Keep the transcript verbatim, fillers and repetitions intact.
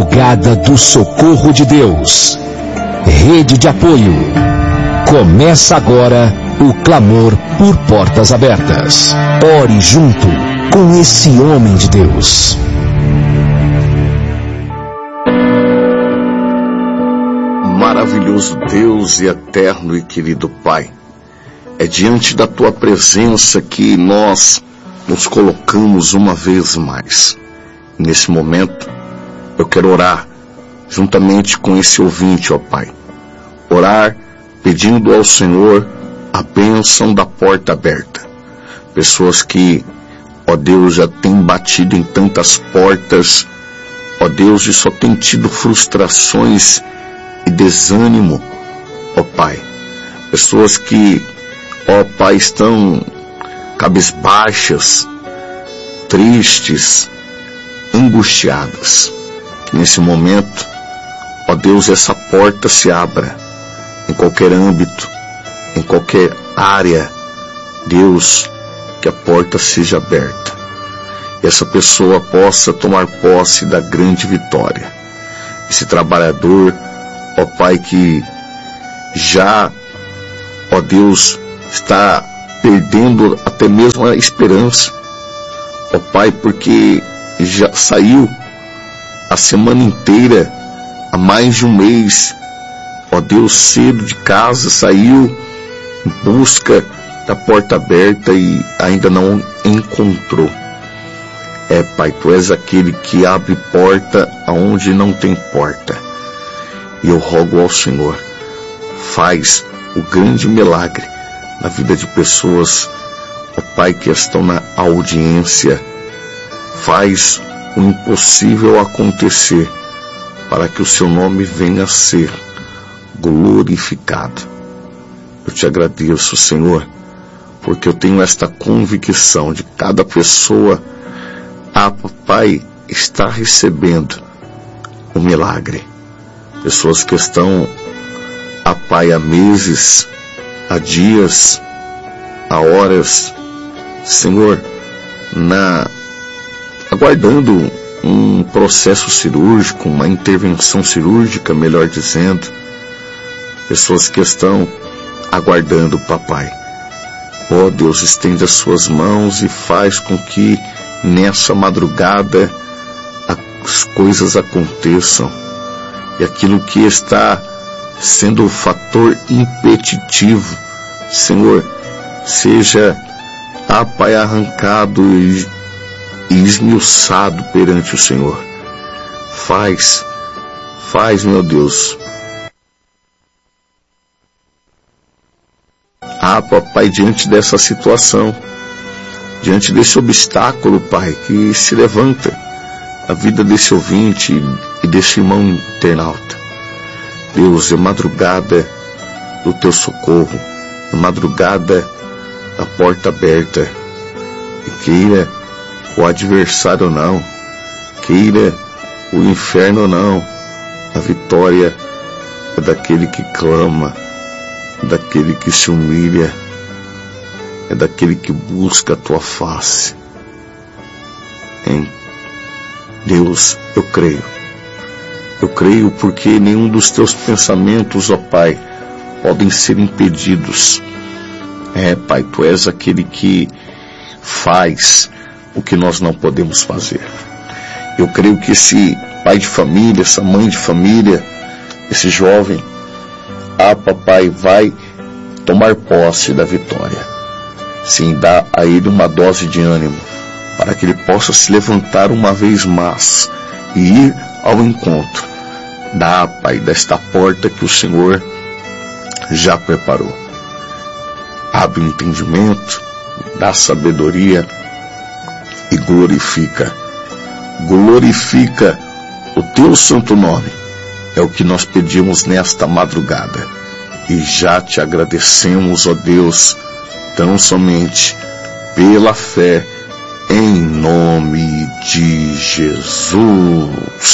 Madrugada do Socorro de Deus. Rede de apoio. Começa agora o clamor por portas abertas. Ore junto com esse homem de Deus. Maravilhoso Deus e eterno e querido Pai, é diante da Tua presença que nós nos colocamos uma vez mais. Nesse momento, eu quero orar juntamente com esse ouvinte, ó Pai. Orar pedindo ao Senhor a bênção da porta aberta. Pessoas que, ó Deus, já têm batido em tantas portas, ó Deus, e só têm tido frustrações e desânimo, ó Pai. Pessoas que, ó Pai, estão cabisbaixas, tristes, angustiadas. Que nesse momento, ó Deus, essa porta se abra em qualquer âmbito, em qualquer área. Deus, que a porta seja aberta e essa pessoa possa tomar posse da grande vitória. Esse trabalhador, ó Pai, que já, ó Deus, está perdendo até mesmo a esperança, ó Pai, porque já saiu a semana inteira, há mais de um mês, ó Deus, cedo de casa, saiu em busca da porta aberta e ainda não encontrou. É, Pai, Tu és aquele que abre porta aonde não tem porta. E eu rogo ao Senhor, faz o grande milagre na vida de pessoas, ó Pai, que estão na audiência. Faz o impossível acontecer para que o Seu nome venha a ser glorificado. Eu Te agradeço, Senhor, porque eu tenho esta convicção de cada pessoa, ah, Pai, está recebendo o milagre. Pessoas que estão, ah, Pai, há meses, há dias, há horas, Senhor, na aguardando um processo cirúrgico, uma intervenção cirúrgica, melhor dizendo. Pessoas que estão aguardando, Papai. Ó Deus, estende as Suas mãos e faz com que nessa madrugada as coisas aconteçam. E aquilo que está sendo o fator impeditivo, Senhor, seja, ah, Pai, arrancado e, e esmiuçado perante o Senhor. Faz, faz, meu Deus. Ah, Papai, diante dessa situação, diante desse obstáculo, Pai, que se levanta a vida desse ouvinte e desse irmão internauta. Deus, é madrugada do Teu socorro, é madrugada da porta aberta. E queira o adversário ou não, queira o inferno ou não, a vitória é daquele que clama, é daquele que se humilha, é daquele que busca a Tua face. Em Deus, eu creio. Eu creio porque nenhum dos Teus pensamentos, ó Pai, podem ser impedidos. É, Pai, Tu és aquele que faz o que nós não podemos fazer. Eu creio que esse pai de família, essa mãe de família, esse jovem, ah, Papai, vai tomar posse da vitória. Sim, dá a ele uma dose de ânimo, para que ele possa se levantar uma vez mais e ir ao encontro da, Pai, desta porta que o Senhor já preparou. Abre o entendimento, dá sabedoria e glorifica, glorifica o Teu santo nome. É o que nós pedimos nesta madrugada e já Te agradecemos, ó Deus, tão somente pela fé, em nome de Jesus.